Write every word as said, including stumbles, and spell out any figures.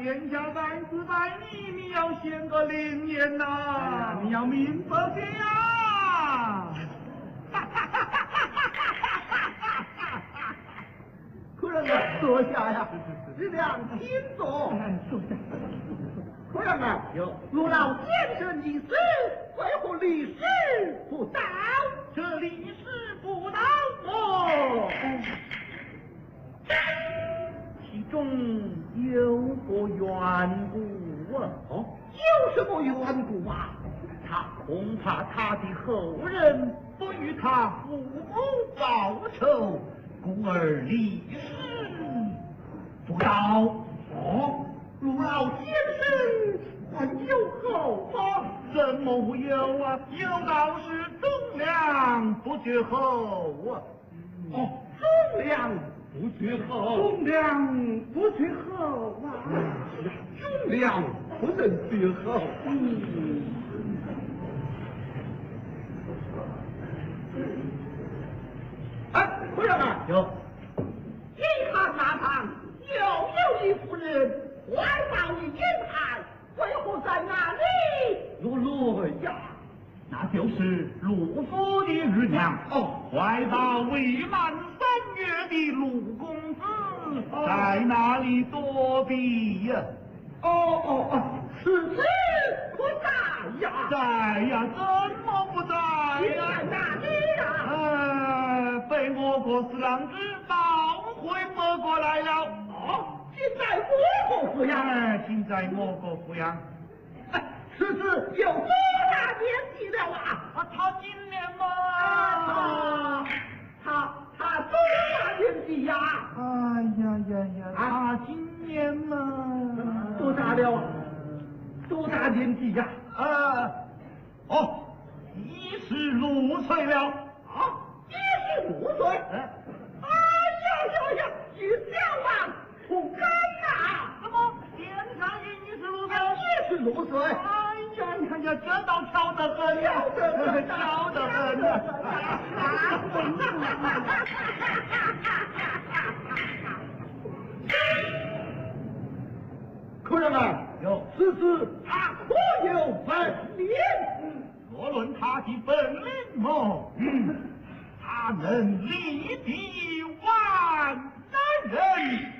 天下百子百女，你要献个灵言呐、啊！你要明白些呀！哈哈哈哈哈哈哈哈！ 客人啊，坐下呀，适量请坐。 坐下。 客人啊， 有陆老先生一死，为何理事不到？ 这理事不到哦。其中有个缘故啊！ 哦，有什么缘故啊？ 他恐怕他的后人不与他父母报仇，故而离世不到。 哦，陆老先生还有后吗？ 怎么无有啊？有道是忠良不绝后啊！ 哦，忠良不绝后， 忠良不绝后啊！ 忠良不能绝后。 嗯。 哎，夫人啊， 有一行那旁又有一妇人怀抱一婴孩，为何在那里落泪呀？ 那就是陆府的姨娘哦，怀抱未满三月的陆公子，哦、在那里躲避呀？ 哦哦哦，此事不在呀， 在呀，怎么不在呀？ 在哪里呀？ 呃，被我国四郎知道会摸过来了。 哦，尽在我国抚养， 哎，尽在我国抚养。 哎，此子有多大年纪了啊？ 啊，他今年嘛， 啊，他他多大年纪呀？ 哎呀呀呀，他今年嘛， 多大了？多大年纪呀？ 呃，哦，一十六岁了。 啊，一十五岁。 哎， 哎呀呀呀，一小王不敢呐！ 怎么现在一十六岁？ 一十六岁。 哎呀呀呀，这倒巧得很呀，巧得很呀！ 客人啊， 有此子他可有本领？ 若论他的本领哦，嗯，他能力敌万难人。